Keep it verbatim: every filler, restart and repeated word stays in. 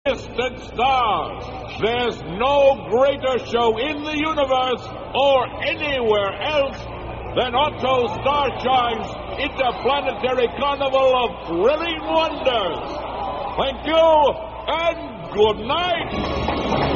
distant stars. There's no greater show in the universe or anywhere else than Otto Starshine's interplanetary carnival of thrilling wonders. Thank you, and good night.